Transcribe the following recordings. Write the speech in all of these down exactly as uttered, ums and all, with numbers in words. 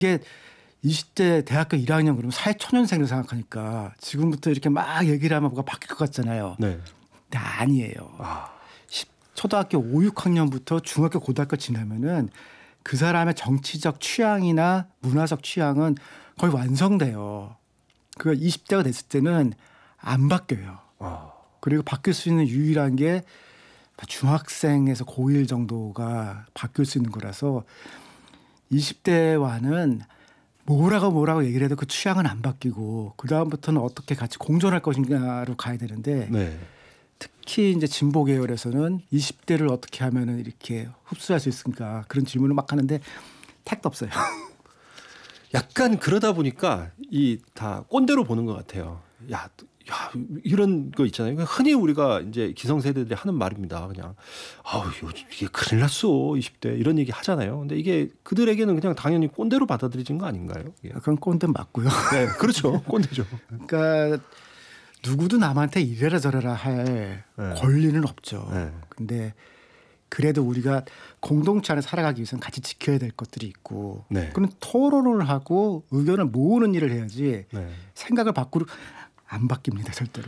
이게 이십 대 대학교 일 학년 그러면 사회초년생을 생각하니까 지금부터 이렇게 막 얘기를 하면 뭐가 바뀔 것 같잖아요. 네. 근데 아니에요. 아. 초등학교 오, 육 학년부터 중학교 고등학교 지나면은 그 사람의 정치적 취향이나 문화적 취향은 거의 완성돼요. 그 이십 대가 됐을 때는 안 바뀌어요. 아. 그리고 바뀔 수 있는 유일한 게 중학생에서 고일 정도가 바뀔 수 있는 거라서 이십 대와는 뭐라고 뭐라고 얘기를 해도 그 취향은 안 바뀌고 그다음부터는 어떻게 같이 공존할 것인가로 가야 되는데 네. 특히 이제 진보 계열에서는 이십 대를 어떻게 하면은 이렇게 흡수할 수 있을까 그런 질문을 막 하는데 택도 없어요. 약간 그러다 보니까 이 다 꼰대로 보는 것 같아요. 야, 야 이런 거 있잖아요. 흔히 우리가 이제 기성세대들이 하는 말입니다. 그냥 아우 이게 큰일 났어 이십 대 이런 얘기 하잖아요. 근데 이게 그들에게는 그냥 당연히 꼰대로 받아들여진 거 아닌가요? 이게. 그건 꼰대 맞고요. 네, 그렇죠. 꼰대죠. 그러니까 누구도 남한테 이래라 저래라 할 네. 권리는 없죠. 네. 근데 그래도 우리가 공동체 안에 살아가기 위해서는 같이 지켜야 될 것들이 있고 네. 그런 토론을 하고 의견을 모으는 일을 해야지 네. 생각을 바꾸려 안 바뀝니다. 절대로.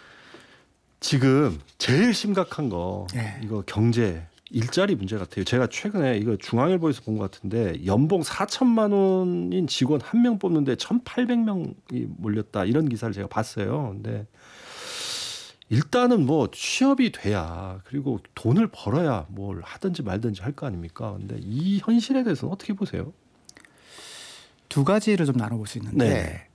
지금 제일 심각한 거 네. 이거 경제 일자리 문제 같아요. 제가 최근에 이거 중앙일보에서 본 것 같은데 연봉 사천만 원인 직원 한 명 뽑는데 천팔백 명이 몰렸다 이런 기사를 제가 봤어요. 근데 일단은 뭐 취업이 돼야 그리고 돈을 벌어야 뭘 하든지 말든지 할 거 아닙니까? 근데 이 현실에 대해서는 어떻게 보세요? 두 가지를 좀 나눠볼 수 있는데 네.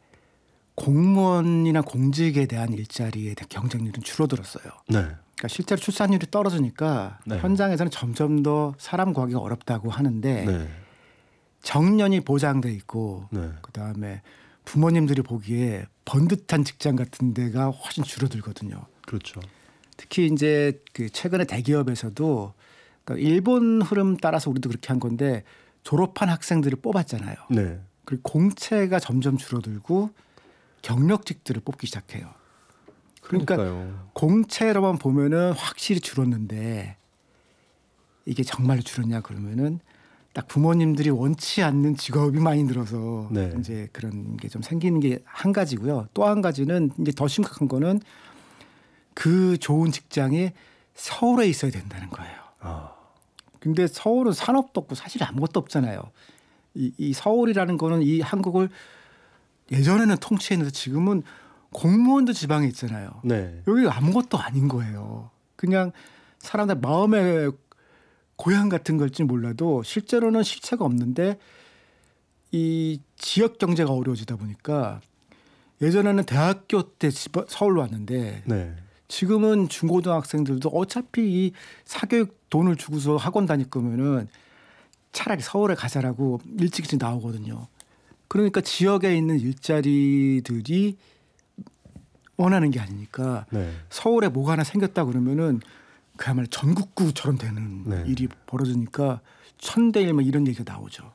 공무원이나 공직에 대한 일자리에 대한 경쟁률은 줄어들었어요. 네. 그러니까 실제로 출산율이 떨어지니까 네. 현장에서는 점점 더 사람 구하기가 어렵다고 하는데 네. 정년이 보장돼 있고 네. 그다음에 부모님들이 보기에 번듯한 직장 같은 데가 훨씬 줄어들거든요. 그렇죠. 특히 이제 그 최근에 대기업에서도 그러니까 일본 흐름 따라서 우리도 그렇게 한 건데 졸업한 학생들을 뽑았잖아요. 네. 그리고 공채가 점점 줄어들고 경력직들을 뽑기 시작해요. 그러니까 그러니까요. 공채로만 보면은 확실히 줄었는데 이게 정말로 줄었냐 그러면은 딱 부모님들이 원치 않는 직업이 많이 늘어서 네. 이제 그런 게 좀 생기는 게 한 가지고요. 또 한 가지는 이제 더 심각한 거는 그 좋은 직장이 서울에 있어야 된다는 거예요. 아. 근데 서울은 산업도 없고 사실 아무것도 없잖아요. 이, 이 서울이라는 거는 이 한국을 예전에는 통치했는데 지금은 공무원도 지방에 있잖아요. 네. 여기 아무것도 아닌 거예요. 그냥 사람들 마음의 고향 같은 걸지 몰라도 실제로는 실체가 없는데 이 지역 경제가 어려워지다 보니까 예전에는 대학교 때 서울로 왔는데 네. 지금은 중고등학생들도 어차피 이 사교육 돈을 주고서 학원 다닐 거면은 차라리 서울에 가자라고 일찍 일찍 나오거든요. 그러니까 지역에 있는 일자리들이 원하는 게 아니니까 네. 서울에 뭐가 하나 생겼다 그러면은 그야말로 전국구처럼 되는 네. 일이 벌어지니까 천대일 뭐 이런 얘기가 나오죠.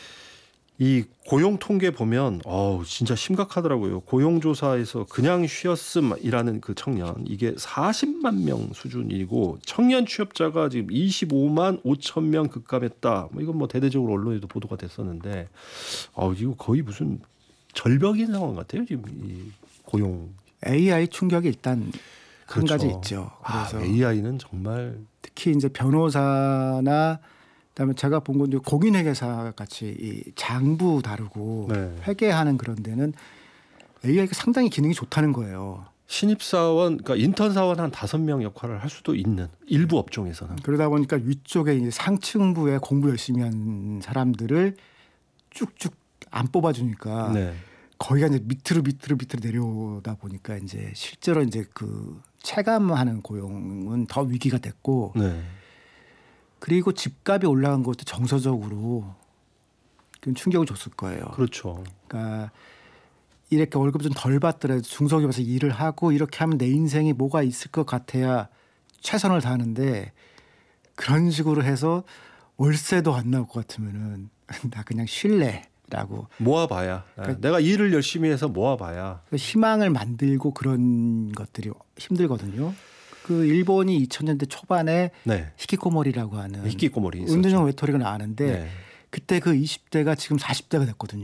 이 고용 통계 보면 어우 진짜 심각하더라고요. 고용조사에서 그냥 쉬었음이라는 그 청년 이게 사십만 명 수준이고 청년 취업자가 지금 이십오만 오천 명 급감했다. 뭐 이건 뭐 대대적으로 언론에도 보도가 됐었는데 어 이거 거의 무슨 절벽인 상황 같아요. 지금 이 고용 에이아이 충격이 일단 그렇죠. 한 가지 있죠. 그래서 아, 에이아이는 정말 특히 이제 변호사나 그다음에 제가 본 건 공인회계사 같이 이 장부 다루고 네. 회계하는 그런 데는 에이아이가 상당히 기능이 좋다는 거예요. 신입사원, 그러니까 인턴 사원 한 다섯 명 역할을 할 수도 있는 일부 업종에서는. 그러다 보니까 위쪽에 이제 상층부에 공부 열심히 한 사람들을 쭉쭉 안 뽑아주니까 네. 거기가 이제 밑으로 밑으로 밑으로 내려오다 보니까 이제 실제로 이제 그 체감하는 고용은 더 위기가 됐고. 네. 그리고 집값이 올라간 것도 정서적으로 충격을 줬을 거예요. 그렇죠. 그러니까 이렇게 월급 좀 덜 받더라도 중소기업에서 일을 하고 이렇게 하면 내 인생이 뭐가 있을 것 같아야 최선을 다하는데 그런 식으로 해서 월세도 안 나올 것 같으면은 나 그냥 쉴래라고 모아봐야 그러니까 내가 일을 열심히 해서 모아봐야 희망을 만들고 그런 것들이 힘들거든요. 그 일본이 이천 년대 초반에 네. 히키코모리라고 하는 히키코모리 은둔형 외톨이가 나왔는데 네. 그때 그 이십 대가 지금 사십 대가 됐거든요.